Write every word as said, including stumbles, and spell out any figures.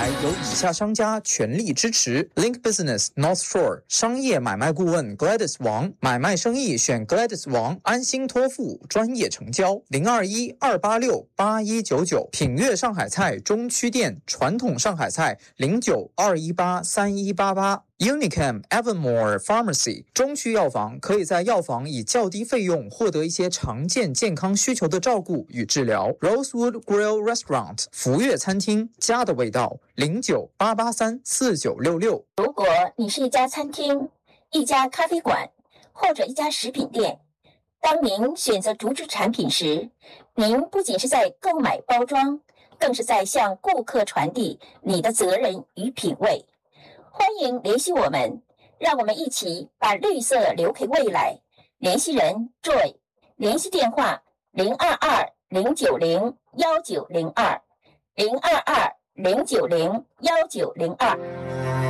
台由以下商家全力支持 ：Link Business North Shore 商业买卖顾问 Gladys 王，买卖生意选 Gladys 王，安心托付，专业成交。零二一二八六八一九九，品悦上海菜中区店，传统上海菜零九二一八三一八八。Unicam Evermore Pharmacy 中区药房可以在药房以较低费用获得一些常见健康需求的照顾与治疗。Rosewood Grill Restaurant 福悦餐厅，家的味道，零九八八三四九六六。 如果你是一家餐厅、一家咖啡馆或者一家食品店，当您选择竹制产品时，您不仅是在购买包装，更是在向顾客传递你的责任与品味。欢迎联系我们，让我们一起把绿色留给未来。联系人 Joy， 联系电话零二二零九零幺九零二零二二零九零幺九零二。